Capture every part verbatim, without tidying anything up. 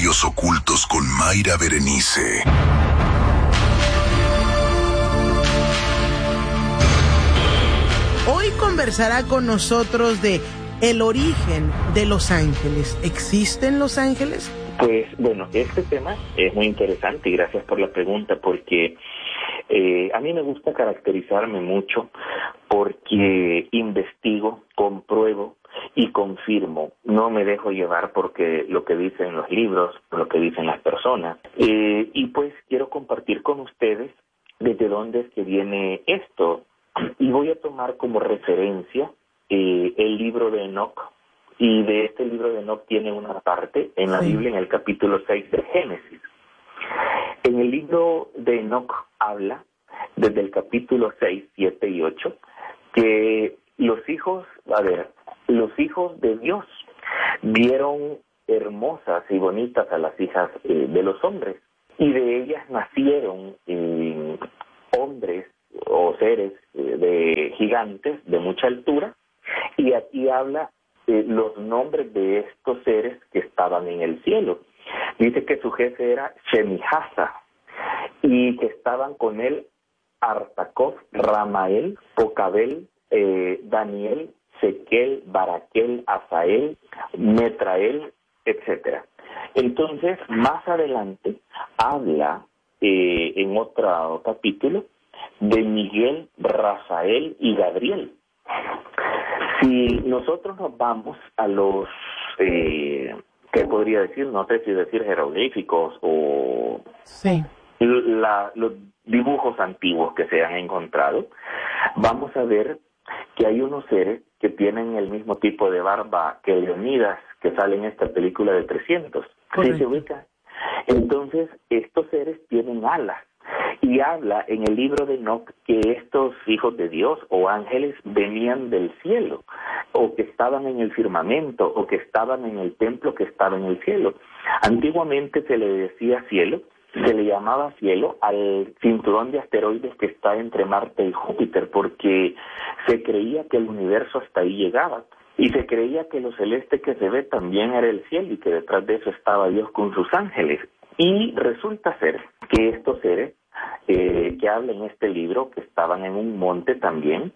Misterios Ocultos con Mayra Berenice. Hoy conversará con nosotros de el origen de los ángeles. ¿Existen los ángeles? Pues bueno, este tema es muy interesante y gracias por la pregunta, porque eh, a mí me gusta caracterizarme mucho porque investigo, compruebo y confirmo. No me dejo llevar porque lo que dicen los libros, lo que dicen las personas. Eh, y pues quiero compartir con ustedes desde dónde es que viene esto. Y voy a tomar como referencia eh, el libro de Enoc. Y de este libro de Enoc tiene una parte en la sí. Biblia, en el capítulo seis de Génesis. En el libro de Enoc habla, desde el capítulo seis, siete y ocho, que los hijos, a ver, los hijos de Dios vieron hermosas y bonitas a las hijas eh, de los hombres. Y de ellas nacieron eh, hombres o seres eh, de gigantes de mucha altura. Y aquí habla Eh, los nombres de estos seres que estaban en el cielo. Dice que su jefe era Shemihasa y que estaban con él Artacof, Ramael, Pocabel, eh, Daniel, Sequel, Baraquel, Asael, Metrael, etcétera. Entonces, más adelante habla eh, en otro capítulo de Miguel, Rafael y Gabriel. Si nosotros nos vamos a los, eh, ¿qué podría decir? No sé si decir jeroglíficos o sí. la, los dibujos antiguos que se han encontrado, vamos a ver que hay unos seres que tienen el mismo tipo de barba que Leonidas, que sale en esta película de trescientos. ¿Sí se ubica? Entonces, estos seres tienen alas. Y habla en el libro de Enoc que estos hijos de Dios o ángeles venían del cielo, o que estaban en el firmamento, o que estaban en el templo que estaba en el cielo. Antiguamente se le decía cielo, se le llamaba cielo al cinturón de asteroides que está entre Marte y Júpiter, porque se creía que el universo hasta ahí llegaba. Y se creía que lo celeste que se ve también era el cielo y que detrás de eso estaba Dios con sus ángeles. Y resulta ser que estos seres eh, que habla en este libro, que estaban en un monte también,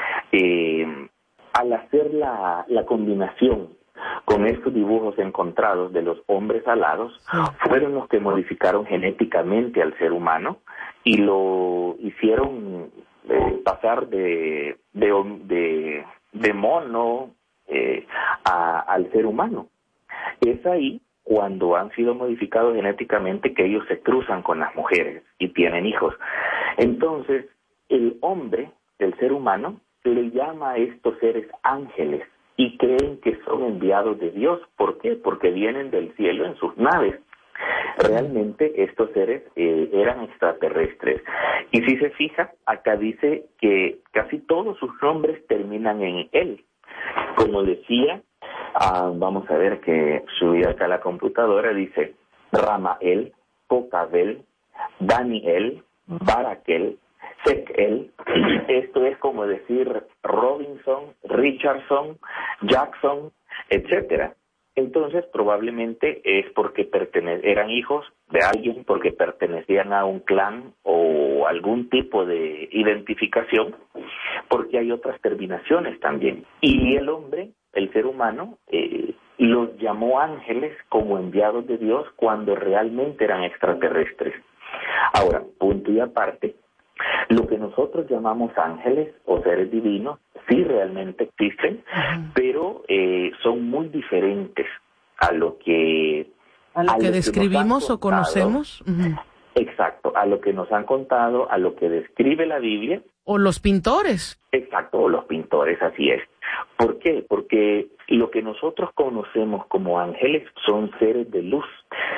eh, al hacer la, la combinación con estos dibujos encontrados de los hombres alados, fueron los que modificaron genéticamente al ser humano y lo hicieron eh, pasar de, de, de, de mono eh, a, al ser humano. Es ahí cuando han sido modificados genéticamente que ellos se cruzan con las mujeres y tienen hijos. Entonces, el hombre, el ser humano, le llama a estos seres ángeles y creen que son enviados de Dios. ¿Por qué? Porque vienen del cielo en sus naves. Realmente estos seres eh, eran extraterrestres. Y si se fija, acá dice que casi todos sus nombres terminan en él. Como decía, Ah, vamos a ver que subí acá a la computadora, dice Ramael, Pocabel, Daniel, Baraquel, Sequel. Esto es como decir Robinson, Richardson, Jackson, etcétera. Entonces probablemente es porque pertene- eran hijos de alguien, porque pertenecían a un clan o algún tipo de identificación, porque hay otras terminaciones también. Y el hombre, el ser humano, eh, los llamó ángeles como enviados de Dios cuando realmente eran extraterrestres. Ahora, punto y aparte, lo que nosotros llamamos ángeles o seres divinos sí realmente existen, uh-huh. pero eh, son muy diferentes a lo que a lo a que describimos que o conocemos. Uh-huh. Exacto, a lo que nos han contado, a lo que describe la Biblia. O los pintores. Exacto, o los pintores, así es. ¿Por qué? Porque lo que nosotros conocemos como ángeles son seres de luz.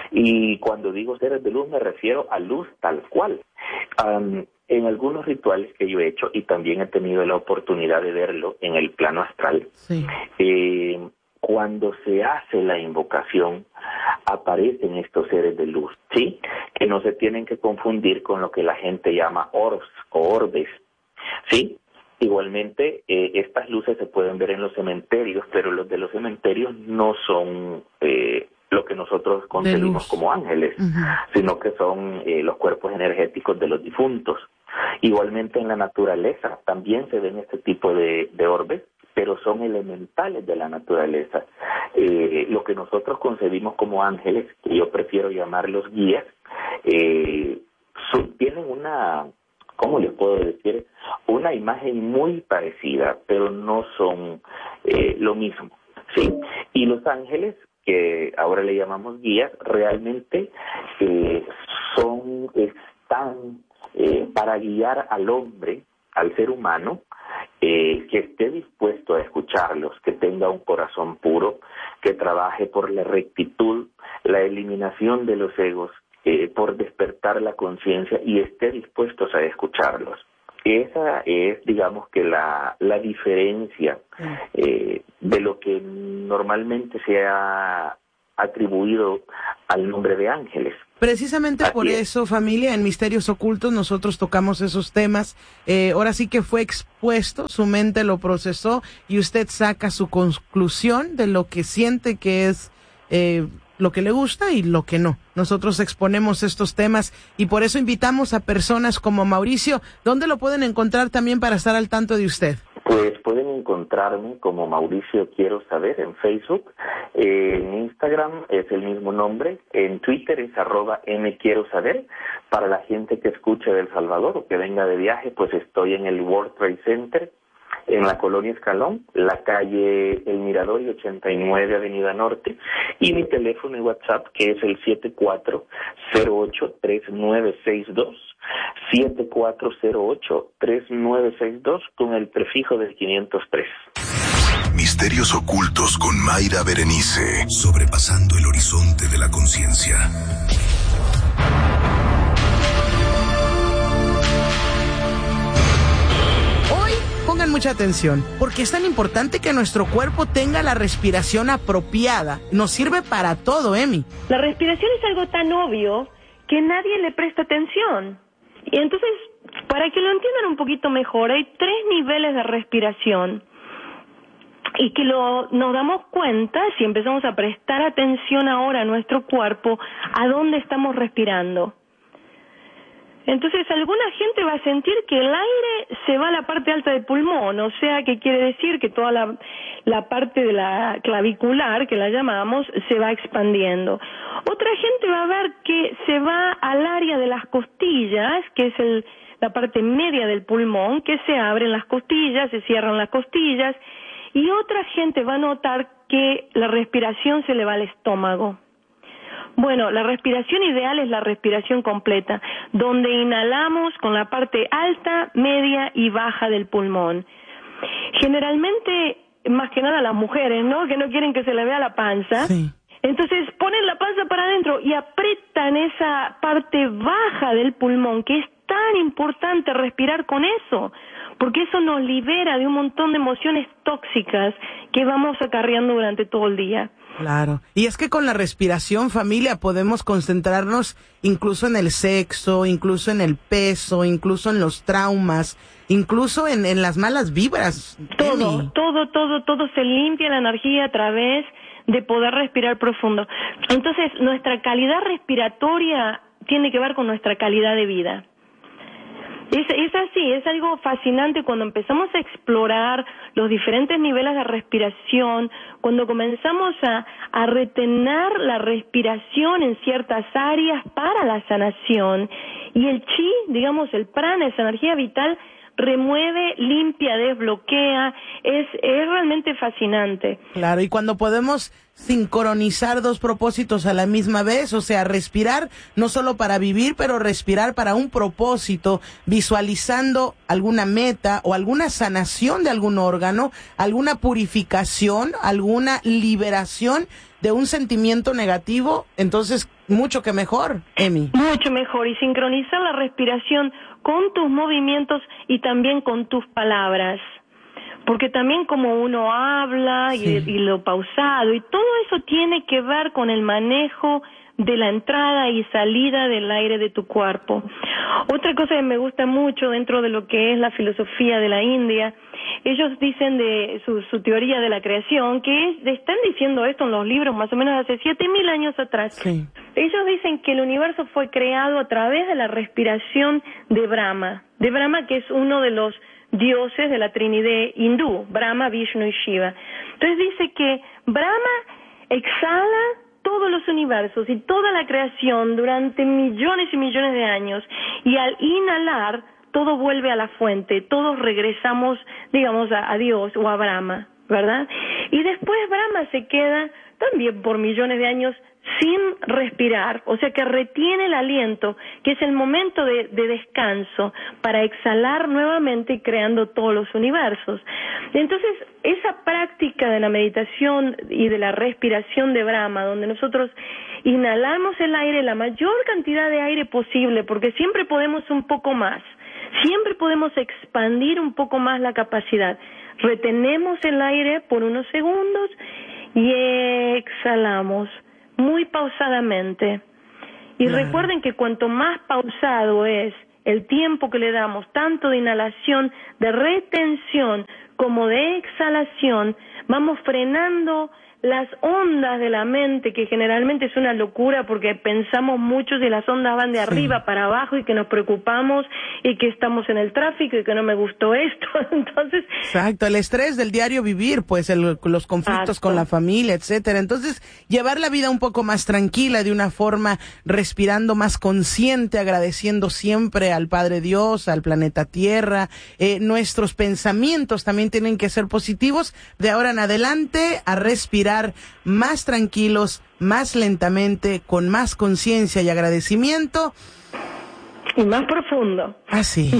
Y cuando digo seres de luz me refiero a luz tal cual. Um, en algunos rituales que yo he hecho, y también he tenido la oportunidad de verlo en el plano astral, sí. eh, cuando se hace la invocación, aparecen estos seres de luz, ¿sí? Que no se tienen que confundir con lo que la gente llama orbs o orbes, ¿sí? Igualmente, eh, estas luces se pueden ver en los cementerios, pero los de los cementerios no son eh, lo que nosotros concebimos como ángeles, uh-huh. sino que son eh, los cuerpos energéticos de los difuntos. Igualmente en la naturaleza también se ven este tipo de, de orbes, pero son elementales de la naturaleza. Eh, lo que nosotros concebimos como ángeles, que yo prefiero llamarlos guías, eh, son, tienen una, ¿cómo les puedo decir? Una imagen muy parecida, pero no son eh, lo mismo, ¿sí? Y los ángeles, que ahora le llamamos guías, realmente eh, son, están eh, para guiar al hombre, al ser humano, eh, que esté dispuesto a escucharlos, que tenga un corazón puro, que trabaje por la rectitud, la eliminación de los egos, eh, por despertar la conciencia y esté dispuestos a escucharlos. Esa es, digamos, que la, la diferencia eh, de lo que normalmente se ha atribuido al nombre de ángeles. Precisamente Así por es. eso, familia, en Misterios Ocultos nosotros tocamos esos temas. Eh, ahora sí que fue expuesto, su mente lo procesó y usted saca su conclusión de lo que siente que es eh, lo que le gusta y lo que no. Nosotros exponemos estos temas y por eso invitamos a personas como Mauricio. ¿Dónde lo pueden encontrar también para estar al tanto de usted? Pues pueden encontrarme como Mauricio Quiero Saber en Facebook, eh, en Instagram es el mismo nombre, en Twitter es arroba M Quiero Saber. Para la gente que escuche de El Salvador o que venga de viaje, pues estoy en el World Trade Center, en la Colonia Escalón, la calle El Mirador y ochenta y nueve Avenida Norte, y mi teléfono y WhatsApp que es el siete cuatro cero ocho tres nueve seis dos, siete cuatro cero ocho tres nueve seis dos con el prefijo del quinientos tres. Misterios Ocultos con Mayra Berenice, sobrepasando el horizonte de la conciencia. Pongan mucha atención, porque es tan importante que nuestro cuerpo tenga la respiración apropiada. Nos sirve para todo, Emi. La respiración es algo tan obvio que nadie le presta atención. Y entonces, para que lo entiendan un poquito mejor, hay tres niveles de respiración. Y que lo, nos damos cuenta, si empezamos a prestar atención ahora a nuestro cuerpo, a dónde estamos respirando. Entonces, alguna gente va a sentir que el aire se va a la parte alta del pulmón, o sea, que quiere decir que toda la, la parte de la clavicular, que la llamamos, se va expandiendo. Otra gente va a ver que se va al área de las costillas, que es el, la parte media del pulmón, que se abren las costillas, se cierran las costillas, y otra gente va a notar que la respiración se le va al estómago. Bueno, la respiración ideal es la respiración completa, donde inhalamos con la parte alta, media y baja del pulmón. Generalmente, más que nada las mujeres, ¿no? Que no quieren que se le vea la panza. Sí. Entonces ponen la panza para adentro y aprietan esa parte baja del pulmón, que es tan importante respirar con eso, porque eso nos libera de un montón de emociones tóxicas que vamos acarreando durante todo el día. Claro, y es que con la respiración, familia, podemos concentrarnos incluso en el sexo, incluso en el peso, incluso en los traumas, incluso en, en las malas vibras. Todo, Emi. todo, todo, todo se limpia la energía a través de poder respirar profundo. Entonces, nuestra calidad respiratoria tiene que ver con nuestra calidad de vida. Es, es así, es algo fascinante cuando empezamos a explorar los diferentes niveles de respiración, cuando comenzamos a, a retener la respiración en ciertas áreas para la sanación, y el chi, digamos el prana, esa energía vital, remueve, limpia, desbloquea, es, es realmente fascinante. Claro, y cuando podemos sincronizar dos propósitos a la misma vez, o sea, respirar no solo para vivir, pero respirar para un propósito, visualizando alguna meta o alguna sanación de algún órgano, alguna purificación, alguna liberación de un sentimiento negativo, entonces mucho que mejor, Emi. Mucho mejor, y sincronizar la respiración con tus movimientos y también con tus palabras. porque también como uno habla y, Sí. y lo pausado, y todo eso tiene que ver con el manejo de la entrada y salida del aire de tu cuerpo. Otra cosa que me gusta mucho dentro de lo que es la filosofía de la India, ellos dicen de su, su teoría de la creación, que es, están diciendo esto en los libros más o menos hace siete mil años atrás. Sí. Ellos dicen que el universo fue creado a través de la respiración de Brahma, de Brahma, que es uno de los dioses de la Trinidad hindú, Brahma, Vishnu y Shiva. Entonces dice que Brahma exhala todos los universos y toda la creación durante millones y millones de años, y al inhalar todo vuelve a la fuente, todos regresamos, digamos, a, a Dios o a Brahma, ¿verdad? Y después Brahma se queda también por millones de años sin respirar, o sea que retiene el aliento, que es el momento de, de descanso para exhalar nuevamente y creando todos los universos. Entonces, esa práctica de la meditación y de la respiración de Brahma, donde nosotros inhalamos el aire, la mayor cantidad de aire posible, porque siempre podemos un poco más, siempre podemos expandir un poco más la capacidad. Retenemos el aire por unos segundos y exhalamos muy pausadamente. Y Claro. recuerden que cuanto más pausado es el tiempo que le damos, tanto de inhalación, de retención, como de exhalación, vamos frenando las ondas de la mente, que generalmente es una locura porque pensamos mucho si las ondas van de Sí. arriba para abajo y que nos preocupamos y que estamos en el tráfico y que no me gustó esto. Entonces, Exacto, el estrés del diario vivir, pues el- los conflictos Exacto. con la familia, etcétera. Entonces, llevar la vida un poco más tranquila, de una forma respirando más consciente, agradeciendo siempre al Padre Dios, al planeta Tierra. Eh, nuestros pensamientos también tienen que ser positivos. De ahora en adelante, a respirar más tranquilos, más lentamente, con más conciencia y agradecimiento. y más profundo. Así.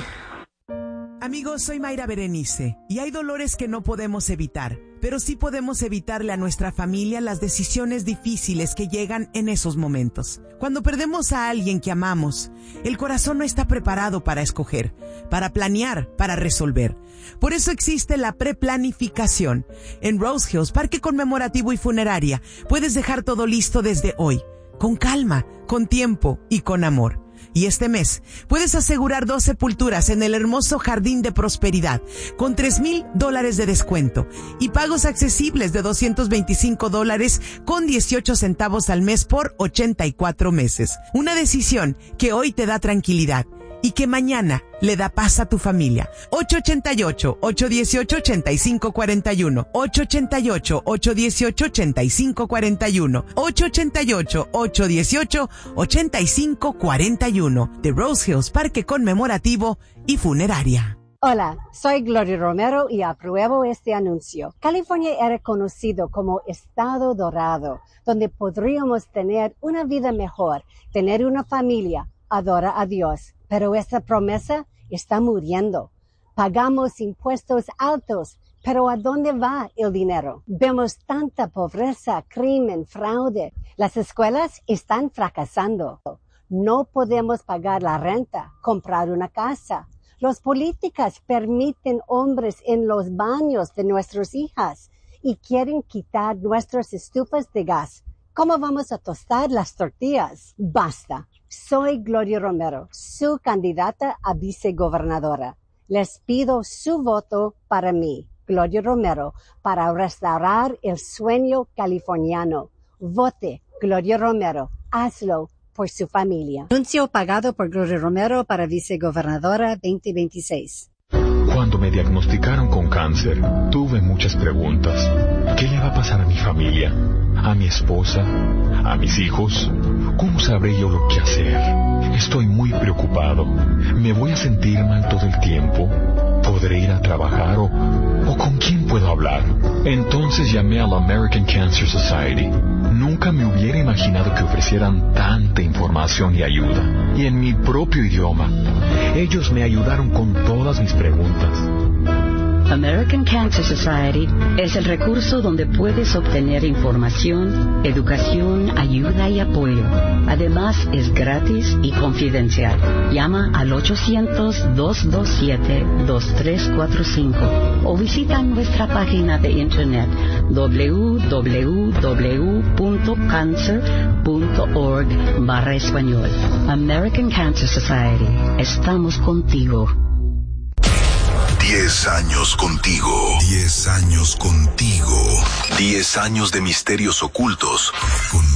Amigos, soy Mayra Berenice y hay dolores que no podemos evitar, pero sí podemos evitarle a nuestra familia las decisiones difíciles que llegan en esos momentos. Cuando perdemos a alguien que amamos, el corazón no está preparado para escoger, para planear, para resolver. Por eso existe la preplanificación. En Rose Hills, Parque Conmemorativo y Funeraria, puedes dejar todo listo desde hoy, con calma, con tiempo y con amor. Y este mes puedes asegurar dos sepulturas en el hermoso Jardín de Prosperidad con tres mil dólares de descuento y pagos accesibles de doscientos veinticinco dólares con dieciocho centavos al mes por ochenta y cuatro meses. Una decisión que hoy te da tranquilidad y que mañana le da paz a tu familia. ocho ocho ocho, ocho uno ocho, ocho cinco cuatro uno. ocho ocho ocho, ocho uno ocho, ocho cinco cuatro uno. ocho ocho ocho, ocho uno ocho, ocho cinco cuatro uno. The Rose Hills Parque Conmemorativo y Funeraria. Hola, soy Gloria Romero y apruebo este anuncio. California era conocido como Estado Dorado, donde podríamos tener una vida mejor, tener una familia, adorar a Dios. Pero esa promesa está muriendo. Pagamos impuestos altos, pero ¿a dónde va el dinero? Vemos tanta pobreza, crimen, fraude. Las escuelas están fracasando. No podemos pagar la renta, comprar una casa. Los políticos permiten hombres en los baños de nuestras hijas y quieren quitar nuestras estufas de gas. ¿Cómo vamos a tostar las tortillas? Basta. Soy Gloria Romero, su candidata a vicegobernadora. Les pido su voto para mí, Gloria Romero, para restaurar el sueño californiano. Vote, Gloria Romero. Hazlo por su familia. Anuncio pagado por Gloria Romero para vicegobernadora veinte veintiséis. Cuando me diagnosticaron con cáncer, tuve muchas preguntas. ¿Qué le va a pasar a mi familia? ¿A mi esposa? ¿A mis hijos? ¿Cómo sabré yo lo que hacer? Estoy muy preocupado. ¿Me voy a sentir mal todo el tiempo? ¿Podré ir a trabajar o, o con quién puedo hablar? Entonces llamé a la American Cancer Society. Nunca me hubiera imaginado que ofrecieran tanta información y ayuda. Y en mi propio idioma. Ellos me ayudaron con todas mis preguntas. American Cancer Society es el recurso donde puedes obtener información, educación, ayuda y apoyo. Además, es gratis y confidencial. Llama al ochocientos, dos dos siete, dos tres cuatro cinco o visita nuestra página de internet w w w punto cancer punto org barra español. American Cancer Society. Estamos contigo. Diez años contigo. Diez años contigo. Diez años de misterios ocultos con